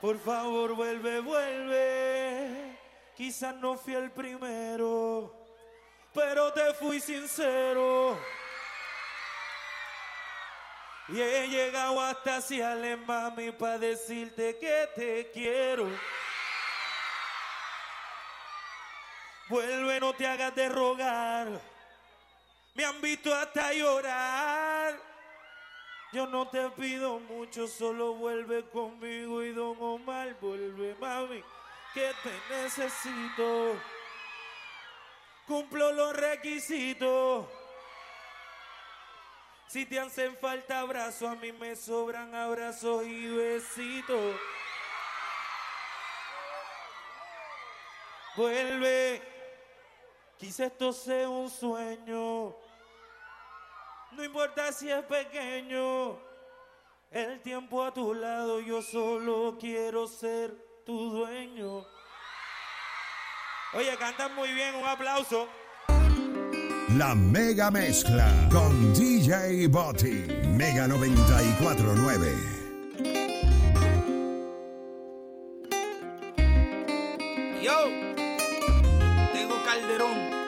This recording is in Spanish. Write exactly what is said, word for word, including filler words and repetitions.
Por favor, vuelve, vuelve. Quizás no fui el primero, pero te fui sincero. Y he llegado hasta Ciales, mami, para decirte que te quiero. Vuelve, no te hagas de rogar. Me han visto hasta llorar. Yo no te pido mucho, solo vuelve conmigo y Don Omar, vuelve, mami, que te necesito. Cumplo los requisitos. Si te hacen falta abrazos, a mí me sobran abrazos y besitos. Vuelve, quizá esto sea un sueño. No importa si es pequeño, el tiempo a tu lado, yo solo quiero ser tu dueño. Oye, cantan muy bien, un aplauso. La mega mezcla con D J Botti, Mega noventa y cuatro punto nueve. Yo, tengo Calderón.